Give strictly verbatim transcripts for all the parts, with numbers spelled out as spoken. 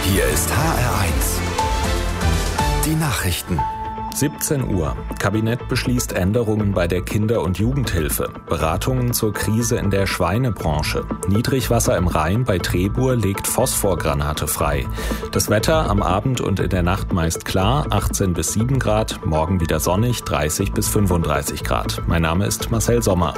Hier ist H R eins. Die Nachrichten. siebzehn Uhr. Kabinett beschließt Änderungen bei der Kinder- und Jugendhilfe. Beratungen zur Krise in der Schweinebranche. Niedrigwasser im Rhein bei Trebur legt Phosphorgranate frei. Das Wetter am Abend und in der Nacht meist klar, achtzehn bis sieben Grad. Morgen wieder sonnig, dreißig bis fünfunddreißig Grad. Mein Name ist Marcel Sommer.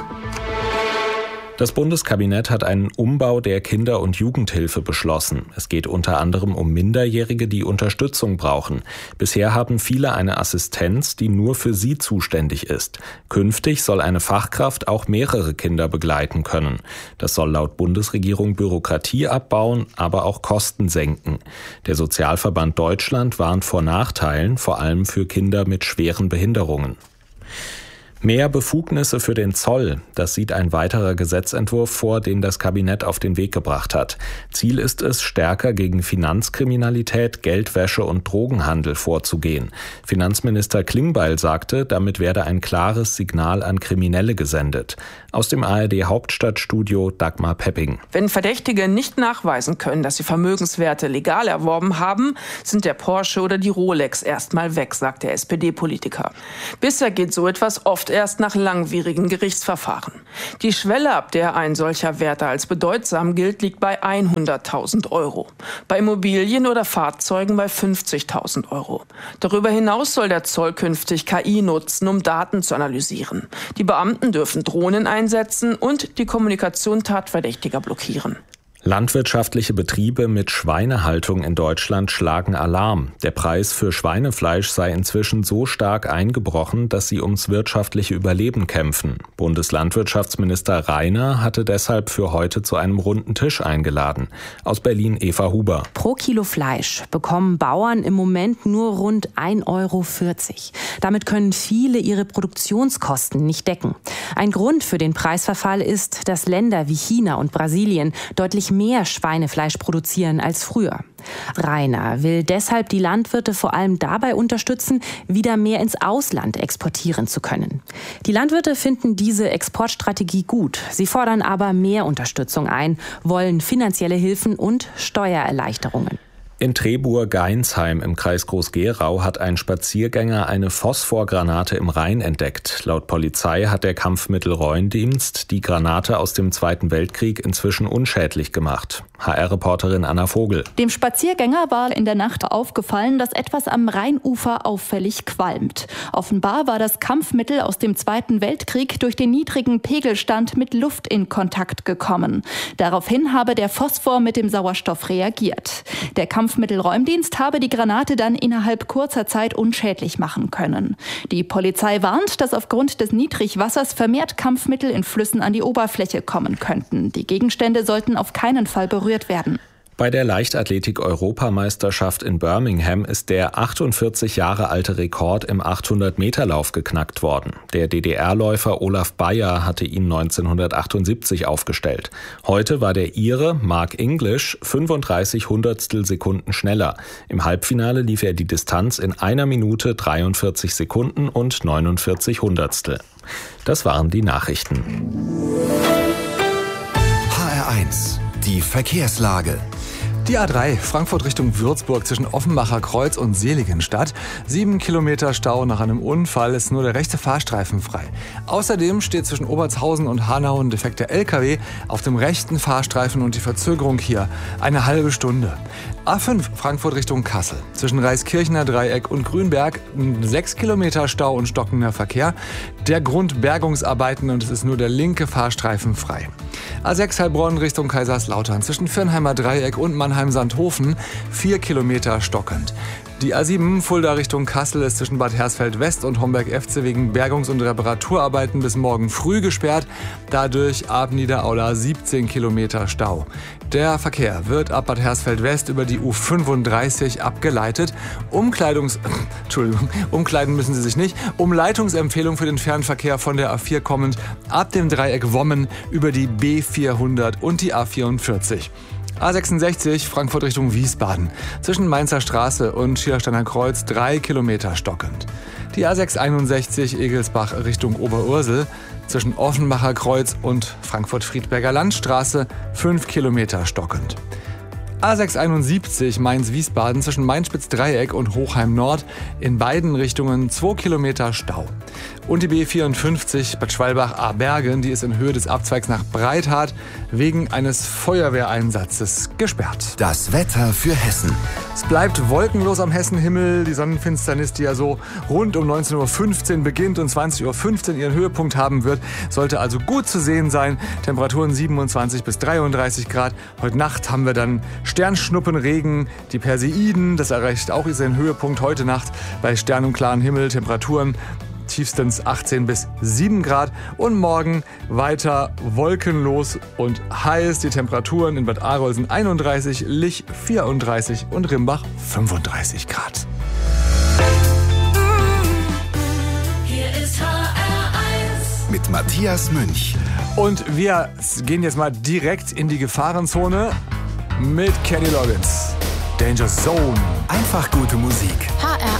Das Bundeskabinett hat einen Umbau der Kinder- und Jugendhilfe beschlossen. Es geht unter anderem um Minderjährige, die Unterstützung brauchen. Bisher haben viele eine Assistenz, die nur für sie zuständig ist. Künftig soll eine Fachkraft auch mehrere Kinder begleiten können. Das soll laut Bundesregierung Bürokratie abbauen, aber auch Kosten senken. Der Sozialverband Deutschland warnt vor Nachteilen, vor allem für Kinder mit schweren Behinderungen. Mehr Befugnisse für den Zoll, das sieht ein weiterer Gesetzentwurf vor, den das Kabinett auf den Weg gebracht hat. Ziel ist es, stärker gegen Finanzkriminalität, Geldwäsche und Drogenhandel vorzugehen. Finanzminister Klingbeil sagte, damit werde ein klares Signal an Kriminelle gesendet. Aus dem A R D-Hauptstadtstudio Dagmar Pepping. Wenn Verdächtige nicht nachweisen können, dass sie Vermögenswerte legal erworben haben, sind der Porsche oder die Rolex erstmal weg, sagt der S P D-Politiker. Bisher geht so etwas oft erst nach langwierigen Gerichtsverfahren. Die Schwelle, ab der ein solcher Wert als bedeutsam gilt, liegt bei hunderttausend Euro. Bei Immobilien oder Fahrzeugen bei fünfzigtausend Euro. Darüber hinaus soll der Zoll künftig K I nutzen, um Daten zu analysieren. Die Beamten dürfen Drohnen einsetzen und die Kommunikation Tatverdächtiger blockieren. Landwirtschaftliche Betriebe mit Schweinehaltung in Deutschland schlagen Alarm. Der Preis für Schweinefleisch sei inzwischen so stark eingebrochen, dass sie ums wirtschaftliche Überleben kämpfen. Bundeslandwirtschaftsminister Rainer hatte deshalb für heute zu einem runden Tisch eingeladen. Aus Berlin Eva Huber. Pro Kilo Fleisch bekommen Bauern im Moment nur rund ein Euro vierzig. Damit können viele ihre Produktionskosten nicht decken. Ein Grund für den Preisverfall ist, dass Länder wie China und Brasilien deutlich mehr Schweinefleisch produzieren als früher. Rainer will deshalb die Landwirte vor allem dabei unterstützen, wieder mehr ins Ausland exportieren zu können. Die Landwirte finden diese Exportstrategie gut. Sie fordern aber mehr Unterstützung ein, wollen finanzielle Hilfen und Steuererleichterungen. In Trebur-Geinsheim im Kreis Groß-Gerau hat ein Spaziergänger eine Phosphorgranate im Rhein entdeckt. Laut Polizei hat der Kampfmittelräumdienst die Granate aus dem Zweiten Weltkrieg inzwischen unschädlich gemacht. H R-Reporterin Anna Vogel. Dem Spaziergänger war in der Nacht aufgefallen, dass etwas am Rheinufer auffällig qualmt. Offenbar war das Kampfmittel aus dem Zweiten Weltkrieg durch den niedrigen Pegelstand mit Luft in Kontakt gekommen. Daraufhin habe der Phosphor mit dem Sauerstoff reagiert. Der Kampfmittelräumdienst habe die Granate dann innerhalb kurzer Zeit unschädlich machen können. Die Polizei warnt, dass aufgrund des Niedrigwassers vermehrt Kampfmittel in Flüssen an die Oberfläche kommen könnten. Die Gegenstände sollten auf keinen Fall berührt werden. Bei der Leichtathletik-Europameisterschaft in Birmingham ist der achtundvierzig Jahre alte Rekord im achthundert-Meter-Lauf geknackt worden. Der D D R-Läufer Olaf Beyer hatte ihn neunzehnhundertachtundsiebzig aufgestellt. Heute war der Ire Mark English fünfunddreißig Hundertstel Sekunden schneller. Im Halbfinale lief er die Distanz in einer Minute dreiundvierzig Sekunden und neunundvierzig Hundertstel. Das waren die Nachrichten. H R eins. Die Verkehrslage. Die A drei, Frankfurt Richtung Würzburg zwischen Offenbacher Kreuz und Seligenstadt. Sieben Kilometer Stau nach einem Unfall, ist nur der rechte Fahrstreifen frei. Außerdem steht zwischen Obertshausen und Hanau ein defekter L K W auf dem rechten Fahrstreifen und die Verzögerung hier eine halbe Stunde. A fünf, Frankfurt Richtung Kassel. Zwischen Reiskirchener Dreieck und Grünberg sechs Kilometer Stau und stockender Verkehr. Der Grund Bergungsarbeiten und es ist nur der linke Fahrstreifen frei. A sechs Heilbronn Richtung Kaiserslautern zwischen Firnheimer Dreieck und Mannheim-Sandhofen vier Kilometer stockend. Die A sieben Fulda Richtung Kassel ist zwischen Bad Hersfeld West und Homberg-F C wegen Bergungs- und Reparaturarbeiten bis morgen früh gesperrt. Dadurch ab Niederaula siebzehn Kilometer Stau. Der Verkehr wird ab Bad Hersfeld West über die U fünfunddreißig abgeleitet. Umkleidungs... Entschuldigung, umkleiden müssen Sie sich nicht. Umleitungsempfehlung für den Fernverkehr von der A vier kommend ab dem Dreieck Wommen über die B vierhundert und die A vierundvierzig. A sechsundsechzig, Frankfurt Richtung Wiesbaden. Zwischen Mainzer Straße und Schiersteiner Kreuz drei Kilometer stockend. Die A sechshunderteinundsechzig, Egelsbach Richtung Oberursel. Zwischen Offenbacher Kreuz und Frankfurt-Friedberger Landstraße fünf Kilometer stockend. A sechshunderteinundsiebzig Mainz-Wiesbaden zwischen Main-Spitz-Dreieck und Hochheim-Nord. In beiden Richtungen zwei Kilometer Stau. Und die B vierundfünfzig Bad Schwalbach-Abergen, die ist in Höhe des Abzweigs nach Breithart wegen eines Feuerwehreinsatzes gesperrt. Das Wetter für Hessen. Es bleibt wolkenlos am Hessenhimmel. Die Sonnenfinsternis, die ja so rund um neunzehn Uhr fünfzehn beginnt und zwanzig Uhr fünfzehn ihren Höhepunkt haben wird, sollte also gut zu sehen sein. Temperaturen siebenundzwanzig bis dreiunddreißig Grad. Heute Nacht haben wir dann Sternschnuppenregen, die Perseiden. Das erreicht auch seinen Höhepunkt heute Nacht bei Stern- und klarem Himmel. Temperaturen tiefstens achtzehn bis sieben Grad. Und morgen weiter wolkenlos und heiß. Die Temperaturen in Bad Arolsen einunddreißig, Lich vierunddreißig und Rimbach fünfunddreißig Grad. Hier ist H R eins mit Matthias Münch. Und wir gehen jetzt mal direkt in die Gefahrenzone mit Kenny Loggins. Danger Zone. Einfach gute Musik. H R